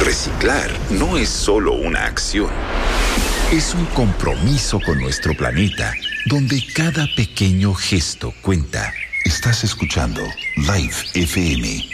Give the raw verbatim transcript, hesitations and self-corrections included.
Reciclar no es solo una acción. Es un compromiso con nuestro planeta, donde cada pequeño gesto cuenta. Estás escuchando Live F M.